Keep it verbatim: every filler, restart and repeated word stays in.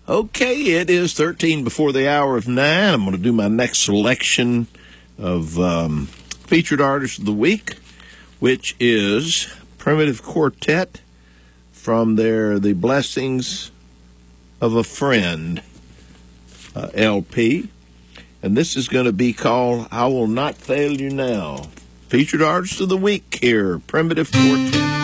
Okay, it is thirteen before the hour of nine. I'm going to do my next selection of um, featured artist of the week, which is Primitive Quartet from their The Blessings of a Friend uh, L P. And this is going to be called I Will Not Fail You Now. Featured artist of the week here, Primitive Quartet.